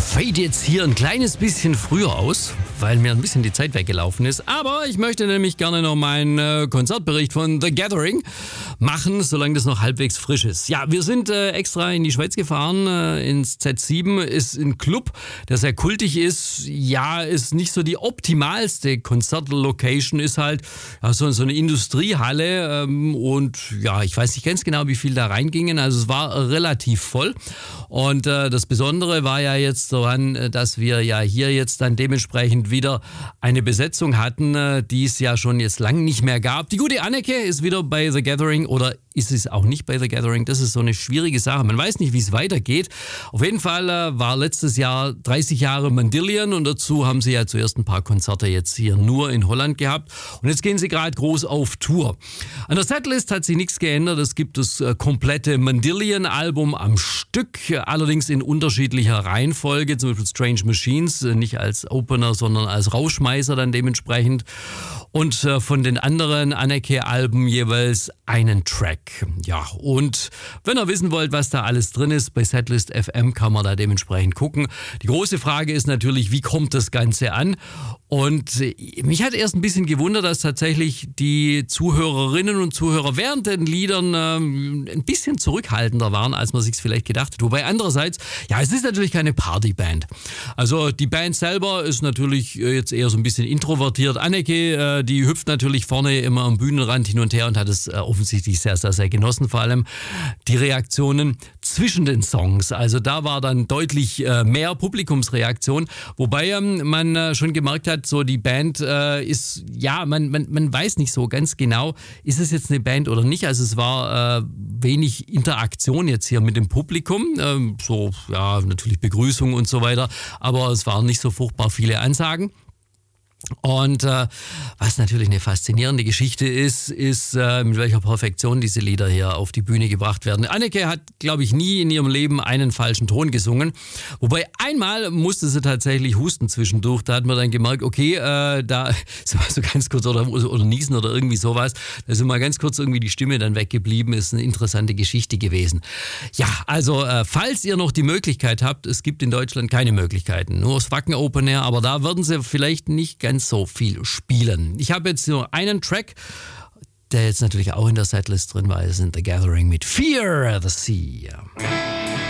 fade jetzt hier ein kleines bisschen früher aus, weil mir ein bisschen die Zeit weggelaufen ist. Aber ich möchte nämlich gerne noch meinen Konzertbericht von The Gathering machen, solange das noch halbwegs frisch ist. Ja, wir sind extra in die Schweiz gefahren, ins Z7. Ist ein Club, der sehr kultig ist. Ja, ist nicht so die optimalste Konzertlocation, ist halt so eine Industriehalle. Und ja, ich weiß nicht ganz genau, wie viel da reingingen. Also es war relativ voll. Und das Besondere war ja jetzt daran, dass wir ja hier jetzt dann dementsprechend wieder eine Besetzung hatten, die es ja schon jetzt lang nicht mehr gab. Die gute Anneke ist wieder bei The Gathering oder ist es auch nicht bei The Gathering? Das ist so eine schwierige Sache. Man weiß nicht, wie es weitergeht. Auf jeden Fall war letztes Jahr 30 Jahre Mandillion und dazu haben sie ja zuerst ein paar Konzerte jetzt hier nur in Holland gehabt. Und jetzt gehen sie gerade groß auf Tour. An der Setlist hat sich nichts geändert. Es gibt das komplette Mandillion-Album am Stück, allerdings in unterschiedlicher Reihenfolge. Zum Beispiel Strange Machines, nicht als Opener, sondern als Rausschmeißer dann dementsprechend. Und von den anderen Anneke-Alben jeweils einen Track. Ja, und wenn ihr wissen wollt, was da alles drin ist, bei Setlist FM kann man da dementsprechend gucken. Die große Frage ist natürlich, wie kommt das Ganze an? Und mich hat erst ein bisschen gewundert, dass tatsächlich die Zuhörerinnen und Zuhörer während den Liedern ein bisschen zurückhaltender waren, als man sich vielleicht gedacht hat. Wobei andererseits, ja, es ist natürlich keine Partyband. Also die Band selber ist natürlich jetzt eher so ein bisschen introvertiert. Anneke, die hüpft natürlich vorne immer am Bühnenrand hin und her und hat es offensichtlich sehr, sehr, sehr genossen. Vor allem die Reaktionen zwischen den Songs. Also da war dann deutlich mehr Publikumsreaktion. Wobei man schon gemerkt hat, so die Band ist, ja, man weiß nicht so ganz genau, ist es jetzt eine Band oder nicht. Also es war wenig Interaktion jetzt hier mit dem Publikum. So, ja, natürlich Begrüßung und so weiter. Aber es waren nicht so furchtbar viele Ansagen. Und was natürlich eine faszinierende Geschichte ist, mit welcher Perfektion diese Lieder hier auf die Bühne gebracht werden. Anneke hat, glaube ich, nie in ihrem Leben einen falschen Ton gesungen. Wobei einmal musste sie tatsächlich husten zwischendurch. Da hat man dann gemerkt, okay, da so ganz kurz oder niesen oder irgendwie sowas. Da ist mal ganz kurz irgendwie die Stimme dann weggeblieben. Ist eine interessante Geschichte gewesen. Ja, also falls ihr noch die Möglichkeit habt, es gibt in Deutschland keine Möglichkeiten. Nur das Wacken Open Air, aber da werden sie vielleicht nicht ganz so viel spielen. Ich habe jetzt nur einen Track, der jetzt natürlich auch in der Setlist drin war. Es ist The Gathering mit Fear the Sea.